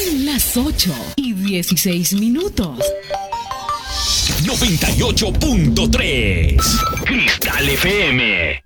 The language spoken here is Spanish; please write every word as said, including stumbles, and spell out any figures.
Son las ocho y dieciséis minutos. noventa y ocho punto tres Cristal F M.